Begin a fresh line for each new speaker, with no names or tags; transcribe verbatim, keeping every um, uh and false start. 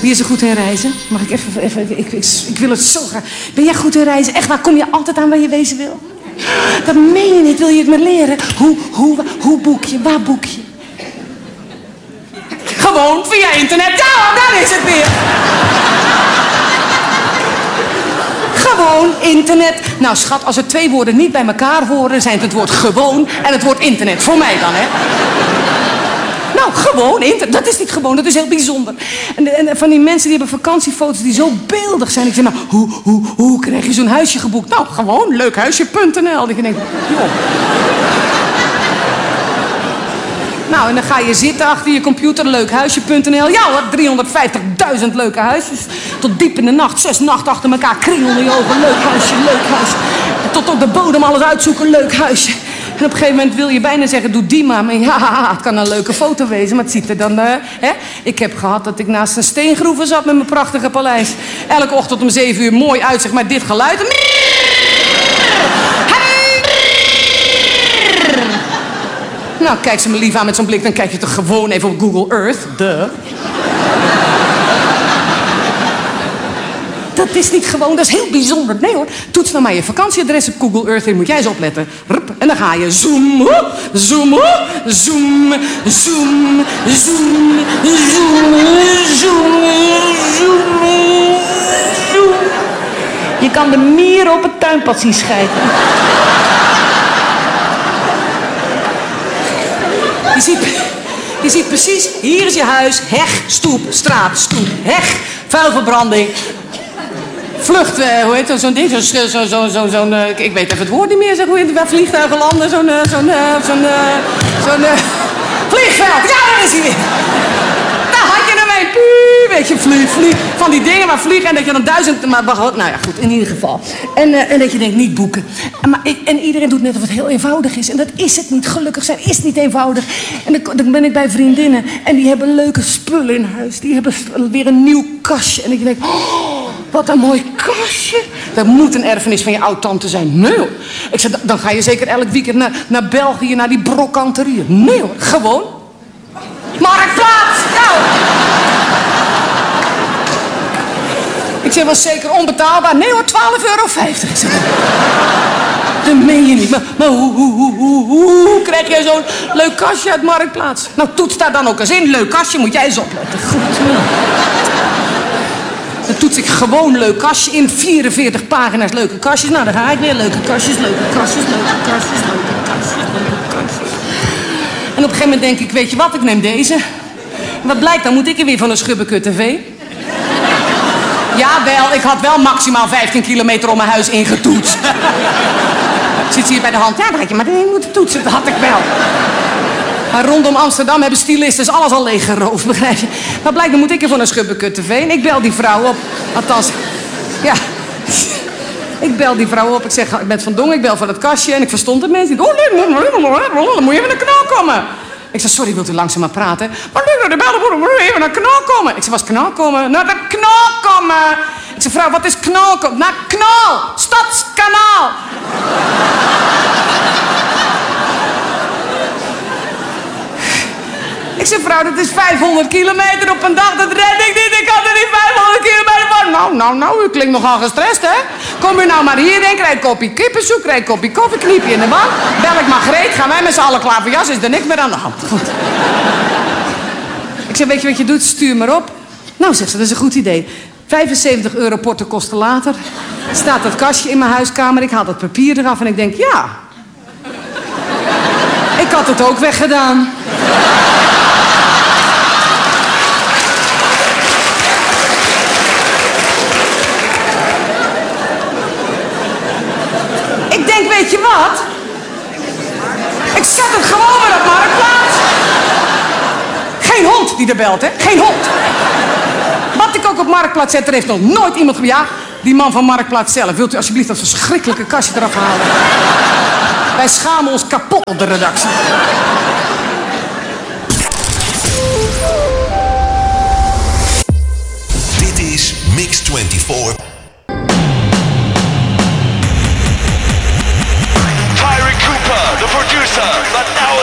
Wie is er goed in reizen? Mag ik even... even ik, ik, ik, ik wil het zo graag. Ben jij goed in reizen? Echt waar? Kom je altijd aan waar je wezen wil? Dat meen je niet. Wil je het maar leren? Hoe, hoe, hoe boek je? Waar boek je? Gewoon via internet. Ja, daar is het weer. Gewoon internet. Nou schat, als er twee woorden niet bij elkaar horen, zijn het het woord gewoon en het woord internet. Voor mij dan, hè? Nou, gewoon internet. Dat is niet gewoon, dat is heel bijzonder. En, en van die mensen die hebben vakantiefoto's die zo beeldig zijn. Ik zeg, nou, hoe, hoe, hoe krijg je zo'n huisje geboekt? Nou, gewoon leukhuisje punt n l. Ik denk, joh. Nou, en dan ga je zitten achter je computer, leukhuisje punt n l. Ja hoor, driehonderdvijftigduizend leuke huisjes. Tot diep in de nacht, zes nachten achter elkaar, kriel in je ogen. Leuk huisje, leuk huisje. Tot op de bodem alles uitzoeken, leuk huisje. En op een gegeven moment wil je bijna zeggen, doe die maar. Maar ja, het kan een leuke foto wezen, maar het ziet er dan... Uh, hè? Ik heb gehad dat ik naast een steengroeven zat met mijn prachtige paleis. Elke ochtend om zeven uur mooi uitzicht met dit geluid. Nou, kijk ze me lief aan met zo'n blik, dan kijk je toch gewoon even op Google Earth. Duh. Dat is niet gewoon, dat is heel bijzonder. Nee hoor, toets nou maar je vakantieadres op Google Earth in, moet jij eens opletten. Rup, en dan ga je zoom, op, zoom, op, zoom, zoom, zoom, zoom, zoom, zoom, zoom. Je kan de mier op het tuinpad zien schijten. Je ziet, je ziet precies, hier is je huis, heg, stoep, straat, stoep, heg, vuilverbranding. Vlucht, eh, hoe heet dat, zo'n ding, zo'n, zo, zo, zo, zo'n, uh, ik weet even het woord niet meer, zeg, hoe heet het, waar vliegtuigen landen, zo'n, uh, zo'n, uh, zo'n, uh, zo'n, uh, vliegveld, ja, daar is hij weer. Daar had je hem mee, puuh, weet je, vlieg, vlieg, van die dingen waar vliegen en dat je dan duizend, maar, nou ja, goed, in ieder geval. En, uh, en dat je denkt, niet boeken. En, maar ik, en iedereen doet net of het heel eenvoudig is en dat is het niet, gelukkig zijn is niet eenvoudig. En dan, dan ben ik bij vriendinnen en die hebben leuke spullen in huis, die hebben weer een nieuw kastje en ik denk, oh, wat een mooi kastje. Dat moet een erfenis van je oud-tante zijn. Nee hoor. Ik zeg, dan ga je zeker elk weekend naar, naar België, naar die brokanterieën. Nee hoor, gewoon. Marktplaats! Nou. Ik zeg, was zeker onbetaalbaar. Nee hoor, twaalf euro vijftig. Ik zeg, dat meen je niet. Maar, maar hoe, hoe, hoe, hoe, hoe krijg jij zo'n leuk kastje uit Marktplaats? Nou, toets daar dan ook eens in. Leuk kastje, moet jij eens opletten. Goed. Dan toets ik gewoon leuk kastje in. vierenveertig pagina's leuke kastjes. Nou, dan ga ik weer. Leuke kastjes, leuke kastjes, leuke kastjes, leuke kastjes, leuke kastjes. En op een gegeven moment denk ik, weet je wat, ik neem deze. Wat blijkt, dan moet ik er weer van een Schubbekut tv. Jawel, ik had wel maximaal vijftien kilometer om mijn huis ingetoetst. Zit ze hier bij de hand? Ja, dan had je maar niet moeten toetsen. Dat had ik wel. Maar rondom Amsterdam hebben stylisten alles al leeggeroofd, begrijp je? Maar blijkbaar moet ik er voor een Schubbekut tv. En ik bel die vrouw op. Althans, ja. Ik bel die vrouw op. Ik zeg, ik ben Van Dongen, ik bel voor dat kastje. En ik verstond het mensen niet. Oh, nee, dan moet je even naar Knal komen. Ik zeg, sorry, wilt u langzaam maar praten? Maar nu, de bellen moet even naar Knal komen. Ik zeg, was Knal komen? Naar de Knal komen. Ik zeg, vrouw, wat is Knal komen? Naar Knal, Stadskanaal. Ik zeg, vrouw, dat is vijfhonderd kilometer op een dag. Dat red ik niet. Ik had er niet vijfhonderd kilometer van. Nou, nou, nou, u klinkt nogal gestrest, hè? Kom u nou maar hierheen, krijg een kopje kippensoep, krijg een kopje koffie, kniep je in de bank. Bel ik Margreet, gaan wij met z'n allen klaar voor jas, is er niks meer aan de hand. Goed. Ik zeg, weet je wat je doet? Stuur maar op. Nou, zegt ze, dat is een goed idee. vijfenzeventig euro portokosten later staat dat kastje in mijn huiskamer. Ik haal dat papier eraf en ik denk, ja. Ik had het ook weggedaan. Ik denk, weet je wat? Ik zet het gewoon weer op Marktplaats. Geen hond die er belt, hè? Geen hond. Wat ik ook op Marktplaats zet, er heeft nog nooit iemand... Ja, die man van Marktplaats zelf. Wilt u alsjeblieft dat verschrikkelijke kastje eraf halen? Wij schamen ons kapot op de redactie.